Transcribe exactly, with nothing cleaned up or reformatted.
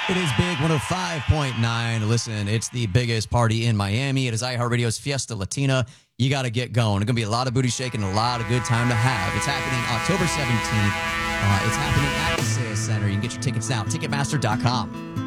It is Big one oh five point nine. Listen, it's the biggest party in Miami. It is iHeartRadio's Fiesta Latina. You got to get going. It's going to be a lot of booty shaking and a lot of good time to have. It's happening October seventeenth. Uh, it's happening at the Sayers Center. You can get your tickets now, Ticketmaster dot com.